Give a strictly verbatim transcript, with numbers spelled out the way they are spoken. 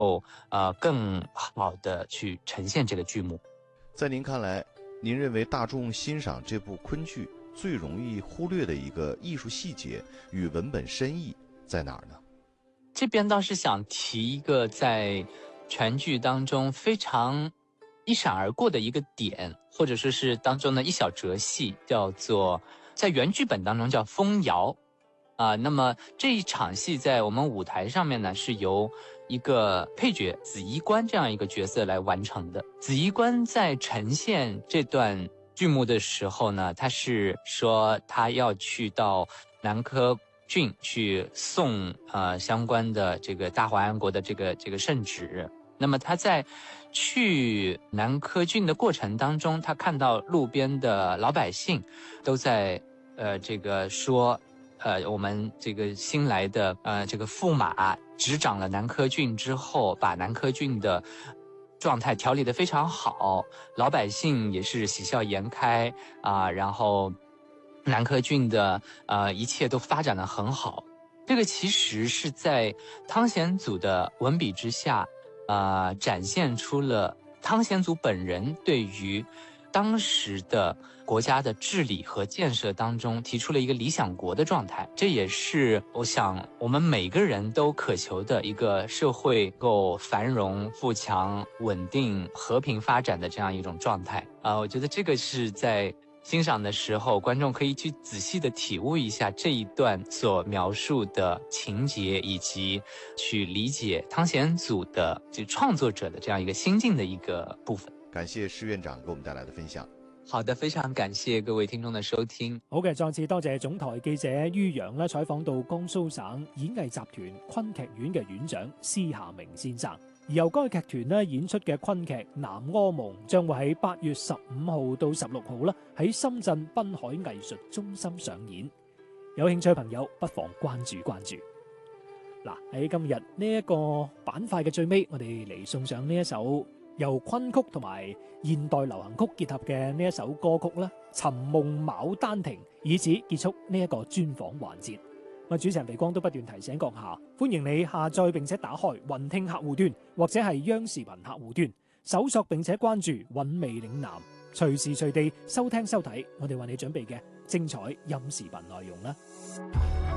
够呃更好的去呈现这个剧目。 在您看来，您认为大众欣赏这部昆剧最容易忽略的一个艺术细节与文本深意在哪儿呢？ 这边倒是想提一个在全剧当中非常一闪而过的一个点，或者说是当中的一小折戏，叫做在原剧本当中叫风摇啊、呃。那么这一场戏在我们舞台上面呢，是由一个配角紫衣官这样一个角色来完成的。紫衣官在呈现这段剧目的时候呢，他是说他要去到南柯郡去送呃相关的这个大华安国的这个这个圣旨。那么他在去南柯郡的过程当中，他看到路边的老百姓都在呃这个说，呃我们这个新来的呃这个驸马执掌了南柯郡之后，把南柯郡的状态调理得非常好，老百姓也是喜笑颜开啊、呃，然后南柯郡的呃一切都发展得很好。这个其实是在汤显祖的文笔之下，呃，展现出了汤显祖本人对于当时的国家的治理和建设当中提出了一个理想国的状态。这也是我想我们每个人都渴求的一个社会够繁荣、富强、稳定、和平发展的这样一种状态啊、呃，我觉得这个是在欣赏的时候，观众可以去仔细的体悟一下这一段所描述的情节，以及去理解汤显祖的就创作者的这样一个心境的一个部分。 感謝施院長給我們帶來的分享。 好的，非常感謝各位聽眾嘅收聽。 好嘅，再次多謝總台記者于洋咧採訪到江蘇省演藝集團昆劇院嘅院長施夏明先生。而由該劇團咧演出嘅昆劇《南柯夢》將會喺八月十五號到十六號啦，喺深圳濱海藝術中心上演。有興趣嘅朋友不妨關注關注。嗱，喺今日呢一個板塊嘅最尾，我哋嚟送上呢一首由昆曲同埋現代流行曲結合嘅呢一首歌曲啦，《尋夢牡丹亭》，以此結束呢一個專訪環節。我主持人肥光都不斷提醒閣下，歡迎你下載並且打開雲聽客戶端或者係央視頻客戶端，搜索並且關注韻味嶺南，隨時隨地收聽收睇我哋為你準備嘅精彩音視頻內容啦。